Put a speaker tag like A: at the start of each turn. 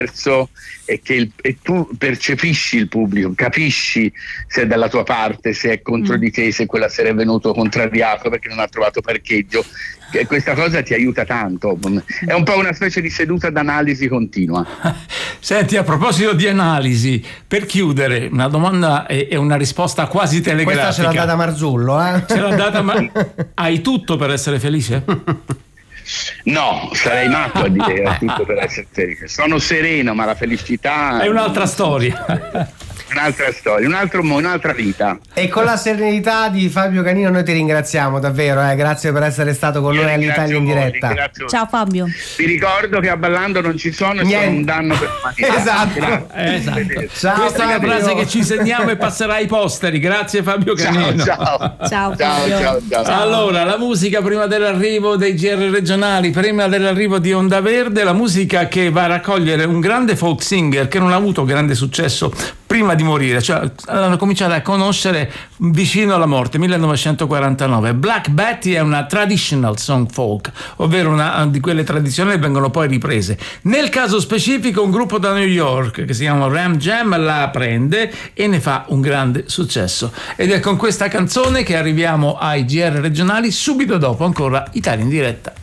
A: e e tu percepisci il pubblico, capisci se è dalla tua parte, se è contro di te, se quella sera è venuto contrariato perché non ha trovato parcheggio. E questa cosa ti aiuta tanto, è un po' una specie di seduta d'analisi continua.
B: Senti, a proposito di analisi, per chiudere, una domanda e una risposta quasi telegrafica.
C: Questa ce l'ha data Marzullo, eh?
B: Ce l'ha data, ma hai tutto per essere felice?
A: No, sarei matto a dire tutto per essere felice. Sono sereno, ma la felicità
B: è un'altra storia.
A: Un'altra storia, un'altra vita.
C: E con la serenità di Fabio Canino noi ti ringraziamo davvero, grazie per essere stato con noi all'Italia in diretta.
D: Ciao Fabio.
A: Vi ricordo che a Ballando non ci sono e sono un danno per l'umanità.
C: Esatto.
B: Ciao, questa è la frase che ci segniamo e passerà ai posteri. Grazie Fabio Canino.
D: Ciao.
B: Allora, la musica prima dell'arrivo dei GR regionali, prima dell'arrivo di Onda Verde, la musica che va a raccogliere un grande folk singer che non ha avuto grande successo prima di morire, cioè hanno cominciato a conoscere vicino alla morte, 1949. Black Betty è una traditional song folk, ovvero una di quelle tradizionali che vengono poi riprese. Nel caso specifico un gruppo da New York che si chiama Ram Jam la prende e ne fa un grande successo. Ed è con questa canzone che arriviamo ai GR regionali, subito dopo ancora Italia in diretta.